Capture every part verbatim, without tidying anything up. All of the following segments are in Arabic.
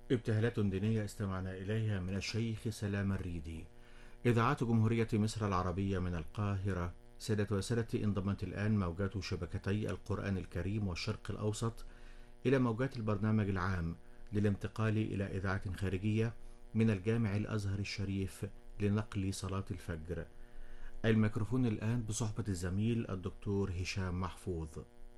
ابتهالات دينية استمعنا إليها من الشيخ سلام الريدي. إذاعات جمهورية مصر العربية من القاهرة. سادة وسادتي، انضمت الآن موجات شبكتي القرآن الكريم والشرق الأوسط إلى موجات البرنامج العام للانتقال إلى إذاعة خارجية من الجامع الأزهر الشريف لنقل صلاة الفجر. الميكروفون الآن بصحبة الزميل الدكتور هشام محفوظ.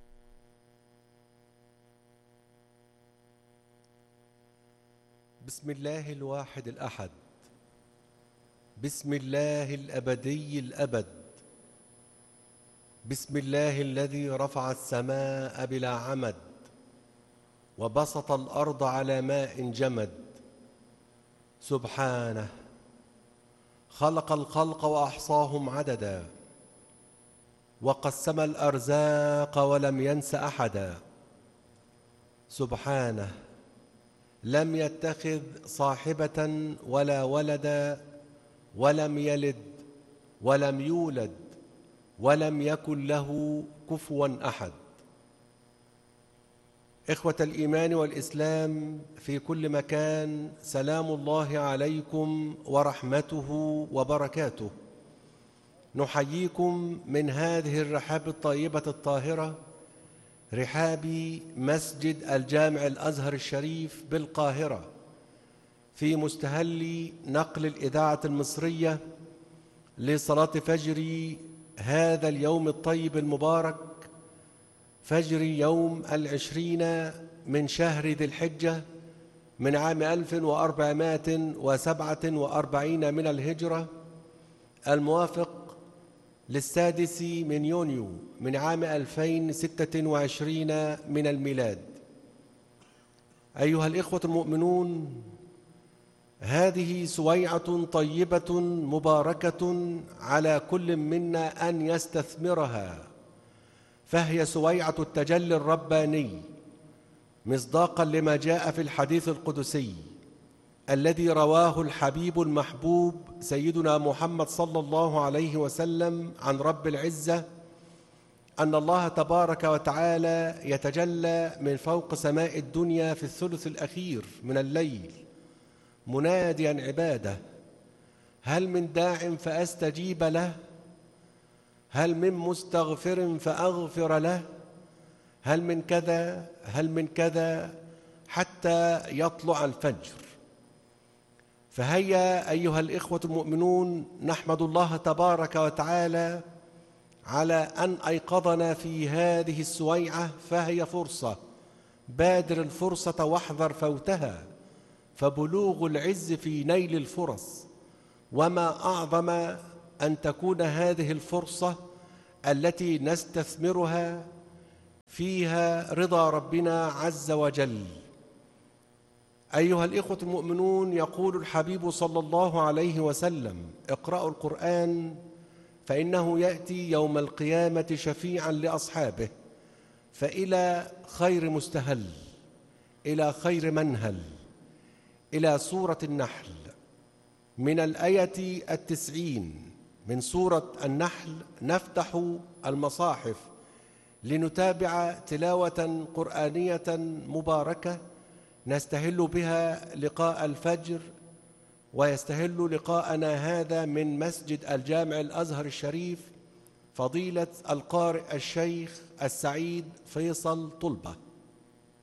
بسم الله الواحد الأحد، بسم الله الأبدي الأبد، بسم الله الذي رفع السماء بلا عمد وبسط الأرض على ماء جمد. سبحانه خلق الخلق وأحصاهم عددا، وقسم الأرزاق ولم ينس أحدا. سبحانه لم يتخذ صاحبة ولا ولدا، ولم يلد ولم يولد ولم يكن له كفوا أحد. إخوة الإيمان والإسلام في كل مكان، سلام الله عليكم ورحمته وبركاته. نحييكم من هذه الرحاب الطيبة الطاهرة، رحاب مسجد الجامع الأزهر الشريف بالقاهرة، في مستهل نقل الإذاعة المصرية لصلاة فجر هذا اليوم الطيب المبارك، فجر يوم العشرين من شهر ذي الحجة من عام ألف وأربعمائة وسبعة وأربعين من الهجرة، الموافق للسادس من يونيو من عام ألفين وستة وعشرين من الميلاد. أيها الإخوة المؤمنون، هذه سويعة طيبة مباركة على كل منا أن يستثمرها، فهي سويعة التجلي الرباني، مصداقا لما جاء في الحديث القدسي الذي رواه الحبيب المحبوب سيدنا محمد صلى الله عليه وسلم عن رب العزة، أن الله تبارك وتعالى يتجلى من فوق سماء الدنيا في الثلث الأخير من الليل مناديا عباده: هل من داع فأستجيب له؟ هل من مستغفر فأغفر له؟ هل من كذا هل من كذا حتى يطلع الفجر. فهيا أيها الإخوة المؤمنون، نحمد الله تبارك وتعالى على أن أيقظنا في هذه السويعة، فهي فرصة، بادر الفرصة واحذر فوتها، فبلوغ العز في نيل الفرص. وما أعظم أن تكون هذه الفرصة التي نستثمرها فيها رضا ربنا عز وجل. أيها الإخوة المؤمنون، يقول الحبيب صلى الله عليه وسلم: اقرأوا القرآن فإنه يأتي يوم القيامة شفيعا لأصحابه، فإلى خير مستهل، إلى خير منهل، إلى سورة النحل، من الآية التسعين من سورة النحل نفتح المصاحف لنتابع تلاوة قرآنية مباركة نستهل بها لقاء الفجر، ويستهل لقاءنا هذا من مسجد الجامع الأزهر الشريف فضيلة القارئ الشيخ السعيد فيصل طلبة.